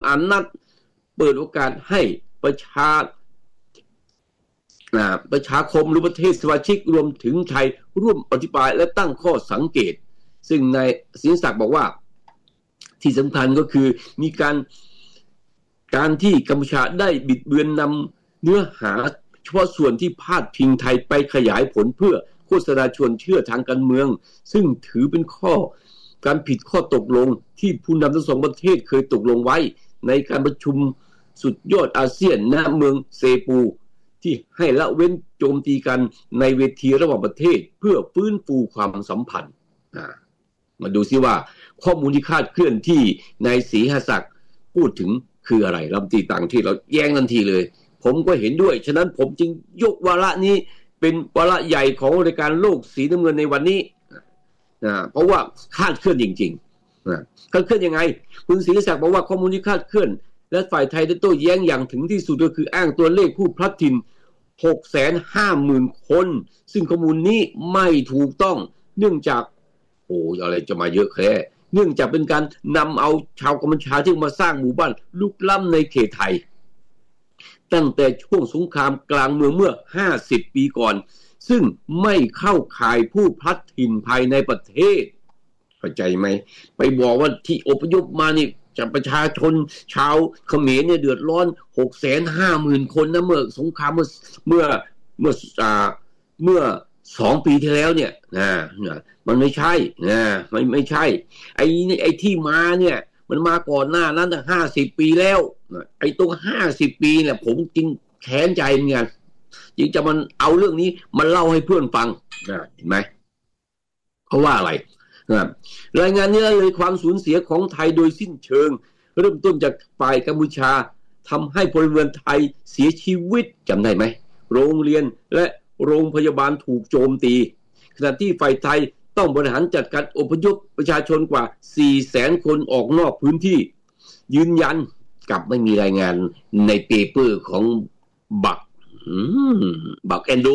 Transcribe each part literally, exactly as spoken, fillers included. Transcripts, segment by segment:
อานัดเปิดโอกาสให้ประชาประชาคมหรือประเทศสมาชิกรวมถึงไทยร่วมอธิบายและตั้งข้อสังเกตซึ่งนายศิริศักดิ์บอกว่าที่สำคัญก็คือมีการการที่กัมพูชาได้บิดเบือนนำเนื้อหาเฉพาะส่วนที่พาดพิงไทยไปขยายผลเพื่อโฆษณาชวนเชื่อทางการเมืองซึ่งถือเป็นข้อการผิดข้อตกลงที่ผู้นำทั้งสองประเทศเคยตกลงไว้ในการประชุมสุดยอดอาเซียนณเมืองเซปูที่ให้ละเว้นโจมตีกันในเวทีระหว่างประเทศเพื่อฟื้นฟูความสัมพันธ์มาดูซิว่าข้อมูลที่คาดเคลื่อนที่นายศรีหศักดิ์พูดถึงคืออะไรรัฐมนตรีต่างประเทศเราแย้งทันทีเลยผมก็เห็นด้วยฉะนั้นผมจึงยกวาระนี้เป็นวาระใหญ่ของรายการโลกสีน้ำเงินในวันนี้นะเพราะว่าคาดเคลื่อนจริงๆนะคาดเคลื่อนยังไงคุณศรีศักดิ์บอกว่าข้อมูลที่คาดเคลื่อนและฝ่ายไทยได้โต้แย้งอย่างถึงที่สุดก็คืออ้างตัวเลขผู้พลัดถิ่น หกแสนห้าหมื่น คนซึ่งข้อมูลนี้ไม่ถูกต้องเนื่องจากโอ้อะไรจะมาเยอะแค่เนื่องจากเป็นการนำเอาชาวกัมพูชาที่มาสร้างหมู่บ้านลุกล้ำในเขตไทยตั้งแต่ช่วงสงครามกลางเมืองเมื่อห้าสิบปีก่อนซึ่งไม่เข้าข่ายผู้พลัดถิ่นภายในประเทศเข้าใจไหมไปบอกว่าที่อพยพมานี่จะประชาชนชาวเขมรเนี่ยเดือดร้อน หกแสนห้าหมื่น คนนะเมื่อสงครามเมื่อเมื่อเมื่ออ่าเมื่อสองปีที่แล้วเนี่ยนะมันไม่ใช่นะไม่ไม่ใช่ไอ้ไอ้ที่มาเนี่ยมันมาก่อนหน้านั้นตั้งห้าสิบปีแล้วไอ้ตรงห้าสิบปีเนี่ยผมจริงแค้นใจเหมือนกันจริงจะมันเอาเรื่องนี้มันเล่าให้เพื่อนฟังนะเห็นไหมเขาว่าอะไรรายงานนี้เลยความสูญเสียของไทยโดยสิ้นเชิงเริ่มต้นจากฝ่ายกัมพูชาทำให้พลเมืองไทยเสียชีวิตจำได้ไหมโรงเรียนและโรงพยาบาลถูกโจมตีขณะที่ฝ่ายไทยต้องบริหารจัดการอพยพประชาชนกว่า สี่แสน คนออกนอกพื้นที่ยืนยันกับไม่มีรายงานในเปเปอร์ของบักบักแอนโด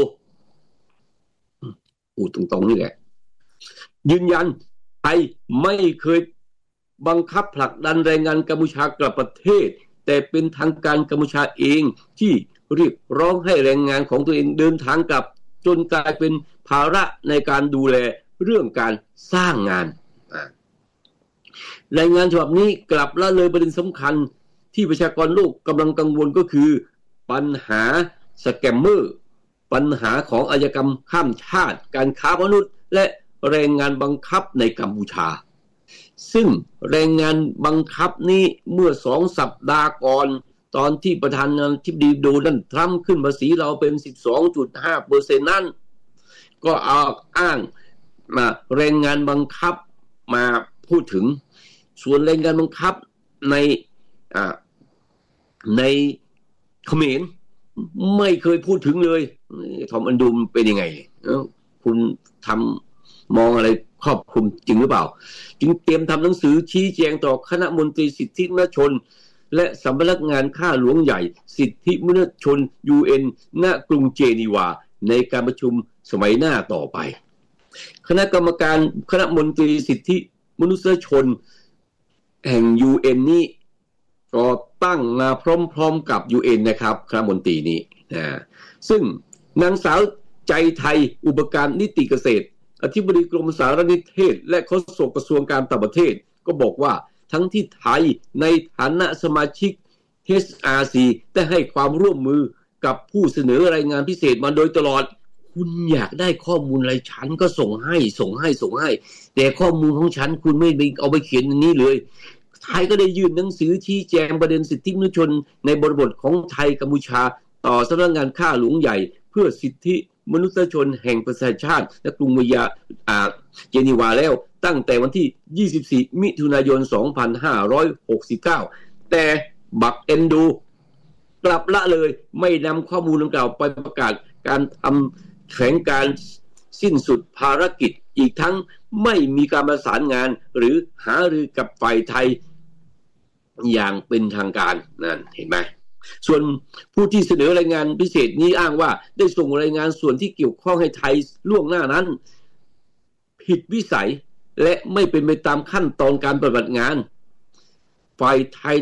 พูดตรงๆนี่แหละยืนยันไทยไม่เคยบังคับผลักดันแรงงานกัมพูชากลับประเทศแต่เป็นทางการกัมพูชาเองที่เรียกร้องให้แรงงานของตัวเองเดินทางกลับจนกลายเป็นภาระในการดูแลเรื่องการสร้างงานรายงานฉบับนี้กลับละเลยประเด็นสำคัญที่ประชากรโลกกำลังกังวลก็คือปัญหาสแกมเมอร์ปัญหาของอาชญากรรมข้ามชาติการค้ามนุษย์และแรงงานบังคับในกัมพูชาซึ่งแรงงานบังคับนี้เมื่อสองสัปดาห์ก่อนตอนที่ประธานาธิบดีโดนัลด์ทรัมป์ขึ้นภาษีเราเป็น สิบสองจุดห้าเปอร์เซ็นต์ นั้นก็เอาอ้างมาแรงงานบังคับมาพูดถึงส่วนแรงงานบังคับในอ่าในเขมรไม่เคยพูดถึงเลยทอมอันดูมเป็นยังไงคุณทำมองอะไรครอบคลุมจริงหรือเปล่าจึงเตรียมทำหนังสือชี้แจงต่อคณะมนตรีสิทธิมนุษยชนและสำนักงานข้าหลวงใหญ่สิทธิมนุษยชน ยู เอ็น ณกรุงเจนีวาในการประชุมสมัยหน้าต่อไปคณะกรรมการคณะมนตรีสิทธิมนุษยชนแห่ง ยู เอ็น นี้ก็ตั้งมาพร้อมๆกับ ยู เอ็น นะครับคณะมนตรีนี้นะซึ่งนางสาวใจไทยอุปการนิติเกษตรอธิบดีกรมสารนิเทศและโฆษกกระทรวงการต่างประเทศก็บอกว่าทั้งที่ไทยในฐานะสมาชิก เอช อาร์ ซี ได้ให้ความร่วมมือกับผู้เสนอรายงานพิเศษมาโดยตลอดคุณอยากได้ข้อมูลอะไรฉันก็ส่งให้ส่งให้ส่งให้แต่ข้อมูลของฉันคุณไม่เอาไปเขียนในนี้เลยไทยก็ได้ยื่นหนังสือชี้แจงประเด็นสิทธิมนุษยชนในบริบทของไทยกัมพูชาต่อสำนักงานข้าหลวงใหญ่เพื่อสิทธิมนุษยชนแห่งประชาชาติและกรุงวิยาอ่าเจนีวาแล้วตั้งแต่วันที่ยี่สิบสี่มิถุนายนสองพันห้าร้อยหกสิบเก้าแต่บักเอนดูกลับละเลยไม่นำข้อมูลดังกล่าวไปประกาศการทำแถลงการสิ้นสุดภารกิจอีกทั้งไม่มีการประสานงานหรือหารือกับฝ่ายไทยอย่างเป็นทางการนั่นเห็นไหมส่วนผู้ที่เสนอรายงานพิเศษนี้อ้างว่าได้ส่งรายงานส่วนที่เกี่ยวข้องให้ไทยล่วงหน้านั้นผิดวิสัยและไม่เป็นไปตามขั้นตอนการปฏิบัติงานฝ่ายไทย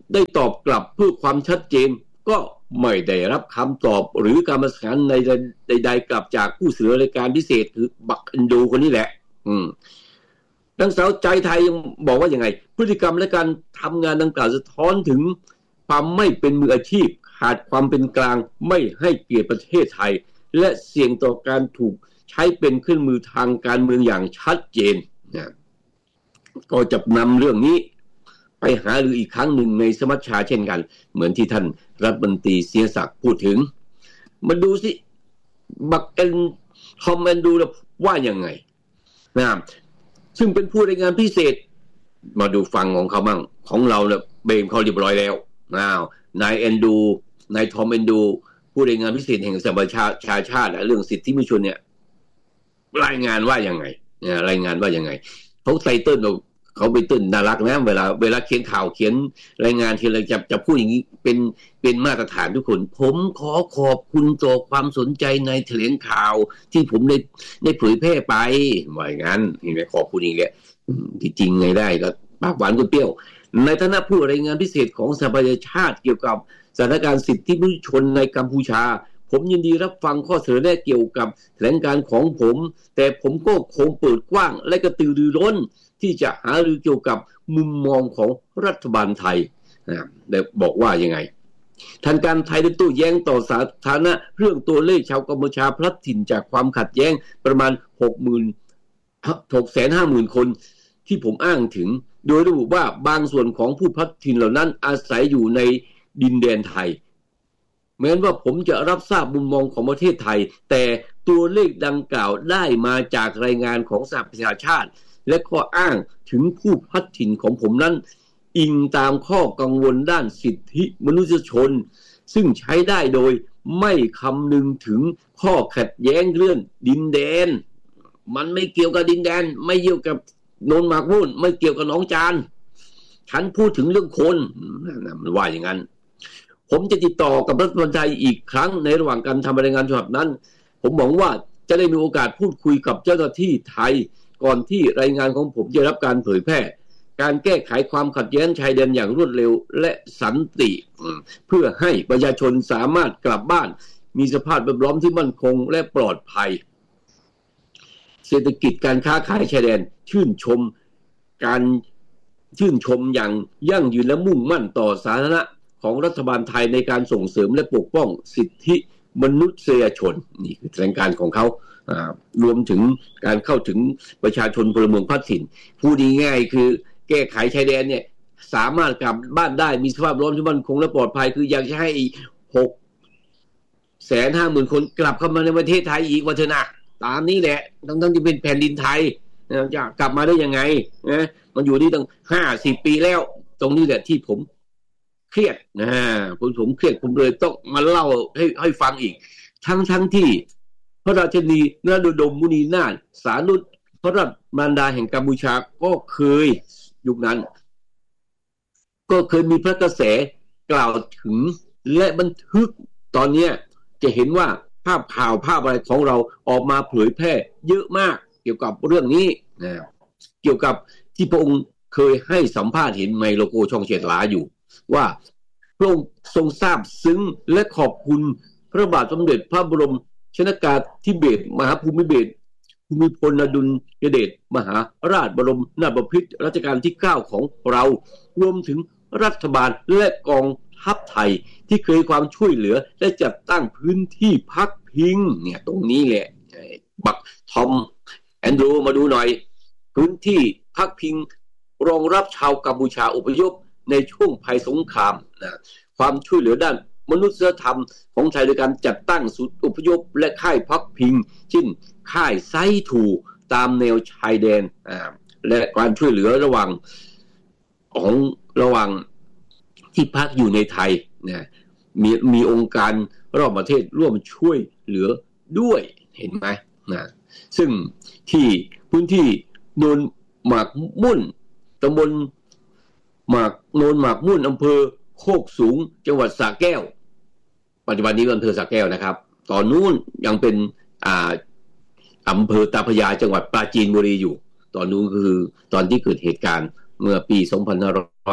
ได้ตอบกลับเพื่อความชัดเจนก็ไม่ได้รับคำตอบหรือการประสานในใดๆกลับจากผู้เสนอรายการพิเศษคือบักอันดูคนนี้แหละอืมนางสาวใจไทยยังบอกว่าอย่างไงพฤติกรรมและการทำงานดังกล่าวสะท้อนถึงความไม่เป็นมืออาชีพขาดความเป็นกลางไม่ให้เกียรติประเทศไทยและเสี่ยงต่อการถูกใช้เป็นเครื่องมือทางการเมืองอย่างชัดเจนนะก็จะนำเรื่องนี้ไปหารืออีกครั้งหนึ่งในสมัชชาเช่นกันเหมือนที่ท่านรัฐมนตรีเสียศักดิ์พูดถึงมาดูสิบักเอ็นทอมแอนดูว่ายังไงนะซึ่งเป็นผู้รายงานพิเศษมาดูฟังของเขาบ้างของเราเนี่ยเบมเขาเรียบร้อยแล้วอ้าวนายแอนดูนายทอมแอนดูผู้รายงานพิเศษแห่งสหประชาชาติเรื่องสิทธิมนุษยชนเนี่ยรายงานว่ายังไงเนี่ยรายงานว่ายังไงเขาไตเติ้ลเขาไปตื่นน่ารักนะเวลาเวลาเขียนข่าวเขียนรายงานทีไรจะจะพูดอย่างนี้เป็นเป็นมาตรฐานทุกคนผมขอขอบคุณต่อความสนใจในแถลงข่าวที่ผมได้ได้เผยแพร่ไปว่าอย่างนั้นนี่แหละขอบคุณอีกแหละที่จริงไงได้ก็ปากหวานก็เปรี้ยวในฐานะผู้รายงานพิเศษของสหประชาชาติเกี่ยวกับสถานการณ์สิทธิมนุษยชนในกัมพูชาผมยินดีรับฟังข้อเสนอแนะเกี่ยวกับแถลงการของผมแต่ผมก็คงเปิดกว้างและกระตือรือร้นที่จะหารือเกี่ยวกับมุมมองของรัฐบาลไทยนะได้บอกว่ายังไงทางการไทยได้โต้แย้งต่อสาธารณะเรื่องตัวเลขชาวกัมพูชาพลัดถิ่นจากความขัดแย้งประมาณ หกแสนห้าหมื่น คนที่ผมอ้างถึงโดยระบุว่าบางส่วนของผู้พลัดถิ่นเหล่านั้นอาศัยอยู่ในดินแดนไทยแม้ว่าผมจะรับทราบมุมมองของประเทศไทยแต่ตัวเลขดังกล่าวได้มาจากรายงานของสหประชาชาติและข้ออ้างถึงผู้พลัดถิ่นของผมนั้นอิงตามข้อกังวลด้านสิทธิมนุษยชนซึ่งใช้ได้โดยไม่คำนึงถึงข้อขัดแย้งเรื่องดินแดนมันไม่เกี่ยวกับดินแดนไม่เกี่ยวกับโนนหมากมุ่นไม่เกี่ยวกับหนองจานฉันพูดถึงเรื่องคนมันว่าอย่างนั้นผมจะติดต่อกับรัฐมนตรีอีกครั้งในระหว่างการทำรายงานฉบับนั้นผมหวังว่าจะได้มีโอกาสพูดคุยกับเจ้าหน้าที่ไทยก่อนที่รายงานของผมจะรับการเผยแพร่การแก้ไขความขัดแย้งชายแดนอย่างรวดเร็วและสันติเพื่อให้ประชาชนสามารถกลับบ้านมีสภาพแวดล้อมที่มั่นคงและปลอดภัยเศรษฐกิจการค้าขายชายแดนชื่นชมการชื่นชมอย่างยั่งยืนและมุ่งมั่นต่อสาธารณะของรัฐบาลไทยในการส่งเสริมและปกป้องสิทธิมนุษยชนนี่คือแถลงการของเขารวมถึงการเข้าถึงประชาชนพลเมืองพลัดถิ่นพูดง่ายๆคือแก้ไขชายแดนเนี่ยสามารถกลับบ้านได้มีสภาพแวดล้อมที่มั่นคงและปลอดภัยคืออยากจะให้หกแสนห้าหมื่นคนกลับเข้ามาในประเทศไทยอีกว่าเถอะนะตามนี้แหละทั้งๆที่เป็นแผ่นดินไทยจะกลับมาได้ยังไงนะมันอยู่ที่ตั้งห้าสิบปีแล้วตรงนี้แหละที่ผมเครียดนะผมผมเครียดผมเลยต้องมาเล่าให้ให้ฟังอีกทั้งทั้งที่พระราชินีนรดมมุนีนาถสานุพระราชมารดาแห่งกัมพูชาก็เคยยุคนั้นก็เคยมีพระกระแสกล่าวถึงและบันทึกตอนนี้จะเห็นว่าภาพข่าวภาพอะไรของเราออกมาเผยแพร่เยอะมากเกี่ยวกับเรื่องนี้นะเกี่ยวกับที่พระองค์เคยให้สัมภาษณ์เห็นในโลโก้ช่องเจ็ดหลาอยู่ว่าพระองค์ทรงซาบซึ้งและขอบคุณพระบาทสมเด็จพระบรมชนกาธิเบศรมหาภูมิเบศรภูมิพลอดุลยเดชมหาราชบรมนาถบพิตรรัชกาลที่เก้าของเรารวมถึงรัฐบาลและกองทัพไทยที่เคยความช่วยเหลือและจัดตั้งพื้นที่พักพิงเนี่ยตรงนี้แหละบักทอมแอนดรูมาดูหน่อยพื้นที่พักพิงรองรับชาวกัมพูชาอพยพในช่วงภัยสงครามนะความช่วยเหลือด้านมนุษยธรรมของไทยโดยการจัดตั้งศูนย์อพยพและค่ายพักพิงเช่นค่ายไซถูตามแนวชายแดนและการช่วยเหลือระหว่างของระหว่างที่พักอยู่ในไทยนะมีมีองค์การรอบประเทศร่วมช่วยเหลือด้วยเห็นไหมนะซึ่งที่พื้นที่โนนหมากมุ่นตำบลหมากโนนหมากมุ่นอำเภอโคกสูงจังหวัดสระแก้วปัจจุบันนี้อำเภอสระแก้วนะครับตอนนู้นยังเป็นอ่าอำเภอตาพระยาจังหวัดปราจีนบุรีอยู่ตอนนู้นคือตอนที่เกิดเหตุการณ์เมื่อปีสองพันห้าร้อย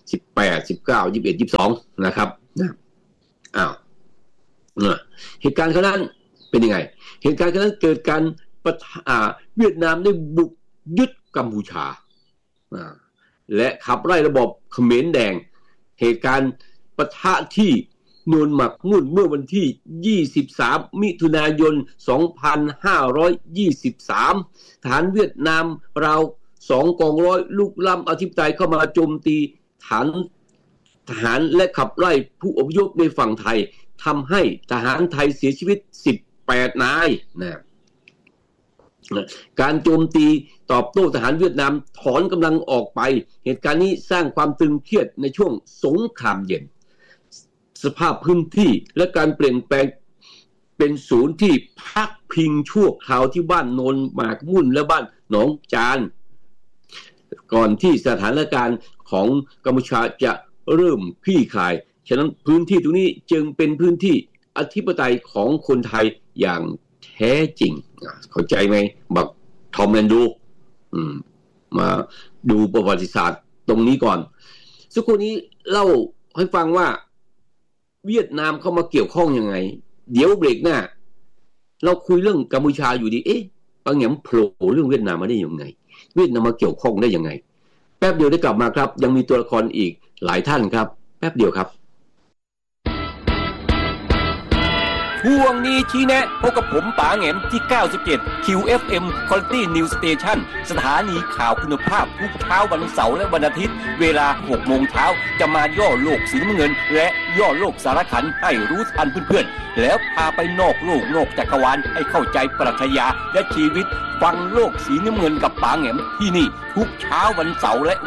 สิบแปด สิบเก้า ยี่สิบเอ็ด ยี่สิบสองนะครับอ้าวเหตุการณ์ครั้งนั้นเป็นยังไงเหตุการณ์ครั้งนั้นเกิดการปะทะเวียดนามได้บุกยึดกัมพูชาและขับไล่ระบบเขมรแดงเหตุการณ์ปะทะที่โนนหมักมุ่นเมื่อวันที่ยี่สิบสามมิถุนายนสองพันห้าร้อยยี่สิบสามทหารเวียดนามราวสองกองร้อยลุกล้ำอธิปไตยเข้ามาโจมตีฐานทหารและขับไล่ผู้อพยพในฝั่งไทยทำให้ทหารไทยเสียชีวิตสิบแปดนายนะการโจมตีตอบโต้ทหารเวียดนามถอนกำลังออกไปเหตุการณ์นี้สร้างความตึงเครียดในช่วงสงครามเย็นสภาพพื้นที่และการเปลี่ยนแปลงเป็นศูนย์ที่พักพิงชั่วคราวที่บ้านโนนหมากมุ่นและบ้านหนองจานก่อนที่สถานการณ์ของกัมพูชาจะเริ่มคลี่คลายฉะนั้นพื้นที่ตรงนี้จึงเป็นพื้นที่อธิปไตยของคนไทยอย่างแท้จริงเข้าใจไหมบักทอมแอนดูมาดูประวัติศาสตร์ตรงนี้ก่อนสักครู่นี้เล่าให้ฟังว่าเวียดนามเข้ามาเกี่ยวข้องยังไงเดี๋ยวเบรกหน้าเราคุยเรื่องกัมพูชาอยู่ดีเอ๊ะบางอย่างโผล่เรื่องเวียดนามมาได้ยังไงเวียดนามมาเกี่ยวข้องได้ยังไงแป๊บเดียวได้กลับมาครับยังมีตัวละครอีกหลายท่านครับแป๊บเดียวครับช่วงนี้ชี้แนะพบกับผมป๋าแหง่มที่เก้าสิบเจ็ด คิว เอฟ เอ็ม Quality News Station สถานีข่าวคุณภาพทุกเช้าวันเสาร์และวันอาทิตย์เวลา หกโมงเช้าจะมาย่อโลกสีน้ำเงินและย่อโลกสารขันให้รู้ทันเพื่อนๆแล้วพาไปนอกโลกนอกจักรวาลให้เข้าใจปรัชญาและชีวิตฟังโลกสีน้ำเงินกับป๋าแหง่มที่นี่ทุกเช้าวันเสาร์และ